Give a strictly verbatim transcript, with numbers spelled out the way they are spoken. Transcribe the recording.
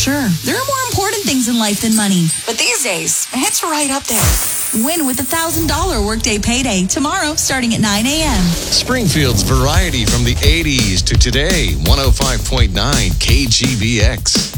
Sure, there are more important things in life than money. But these days, it's right up there. Win with a one thousand dollars Workday Payday tomorrow starting at nine a.m. Springfield's variety from the eighties to today. one oh five point nine K G B X.